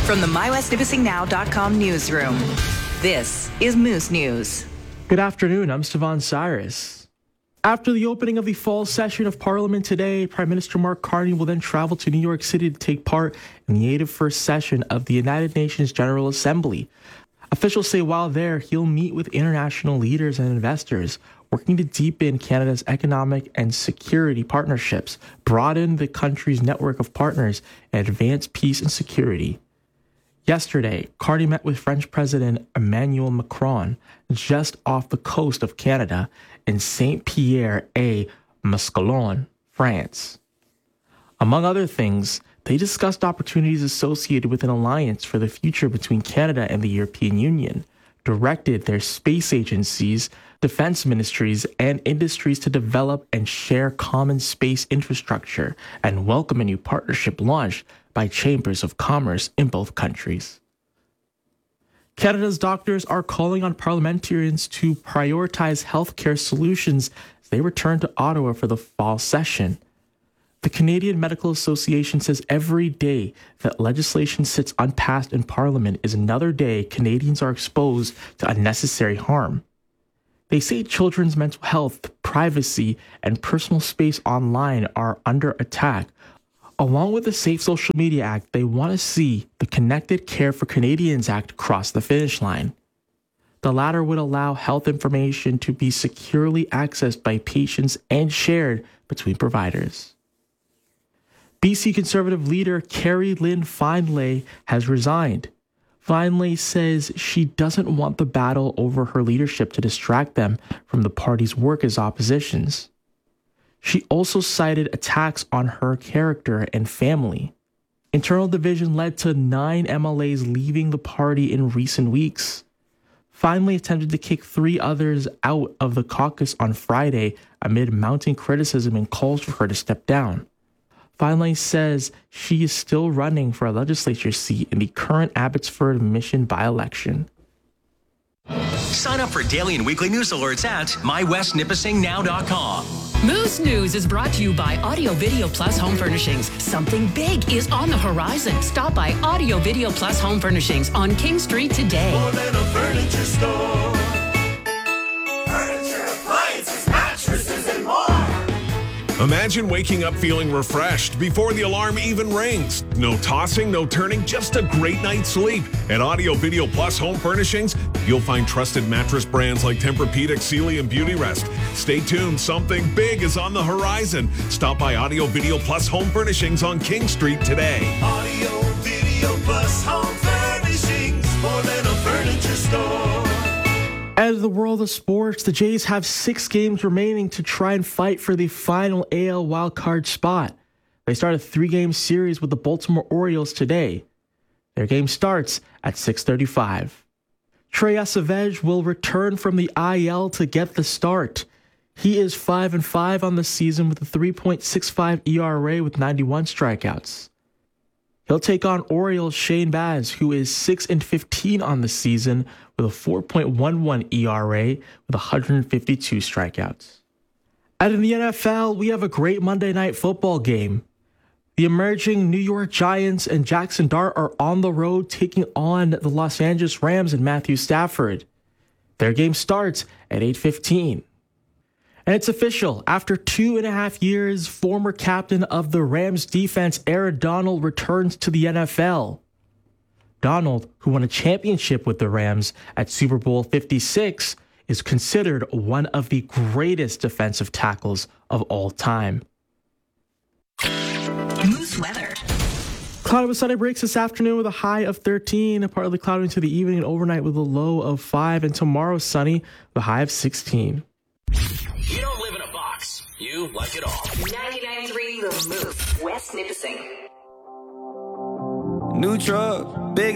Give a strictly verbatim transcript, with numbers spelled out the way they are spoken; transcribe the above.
From the my west nipissing now dot com newsroom, this is Moose News. Good afternoon, I'm Stevan Cyrus. After the opening of the fall session of Parliament today, Prime Minister Mark Carney will then travel to New York City to take part in the eighty-first session of the United Nations General Assembly. Officials say while there, he'll meet with international leaders and investors, working to deepen Canada's economic and security partnerships, broaden the country's network of partners, and advance peace and security. Yesterday, Carney met with French President Emmanuel Macron just off the coast of Canada in Saint-Pierre-et-Miquelon, France. Among other things, they discussed opportunities associated with an alliance for the future between Canada and the European Union, directed their space agencies, defense ministries, and industries to develop and share common space infrastructure and welcome a new partnership launched by chambers of commerce in both countries. Canada's doctors are calling on parliamentarians to prioritize healthcare solutions as they return to Ottawa for the fall session. The Canadian Medical Association says every day that legislation sits unpassed in Parliament is another day Canadians are exposed to unnecessary harm. They say children's mental health, privacy, and personal space online are under attack. Along with the Safe Social Media Act, they want to see the Connected Care for Canadians Act cross the finish line. The latter would allow health information to be securely accessed by patients and shared between providers. B C Conservative leader Carrie Lynn Findlay has resigned. Findlay says she doesn't want the battle over her leadership to distract them from the party's work as oppositions. She also cited attacks on her character and family. Internal division led to nine M L As leaving the party in recent weeks. Findlay attempted to kick three others out of the caucus on Friday amid mounting criticism and calls for her to step down. Findlay says she is still running for a legislature seat in the current Abbotsford Mission by-election. Sign up for daily and weekly news alerts at my west nipissing now dot com. Moose News is brought to you by Audio Video Plus Home Furnishings. Something big is on the horizon. Stop by Audio Video Plus Home Furnishings on King Street today. More than a furniture store. Furniture, appliances, mattresses, and more. Imagine waking up feeling refreshed before the alarm even rings. No tossing, no turning, just a great night's sleep. At Audio Video Plus Home Furnishings, you'll find trusted mattress brands like Tempur-Pedic, Sealy, and Beautyrest. Stay tuned, something big is on the horizon. Stop by Audio Video Plus Home Furnishings on King Street today. Audio Video Plus Home Furnishings, more than a furniture store. Out of the world of sports, the Jays have six games remaining to try and fight for the final A L wildcard spot. They start a three-game series with the Baltimore Orioles today. Their game starts at six thirty-five. Trey Acevedo will return from the I L to get the start. He is five and five on the season with a three point six five E R A with ninety-one strikeouts. He'll take on Orioles' Shane Baz, who is six and fifteen on the season with a four point one one E R A with one hundred fifty-two strikeouts. Out in the N F L, we have a great Monday Night Football game. The emerging New York Giants and Jackson Dart are on the road taking on the Los Angeles Rams and Matthew Stafford. Their game starts at eight fifteen. And it's official. After two and a half years, former captain of the Rams defense, Aaron Donald, returns to the N F L. Donald, who won a championship with the Rams at Super Bowl fifty-six, is considered one of the greatest defensive tackles of all time. Moose weather. Cloudy with sunny breaks this afternoon with a high of thirteen, partly cloudy into the evening and overnight with a low of five, and tomorrow sunny with a high of sixteen. You don't live in a box. You like it all. ninety-nine point three The Moose, West Nipissing. New truck, big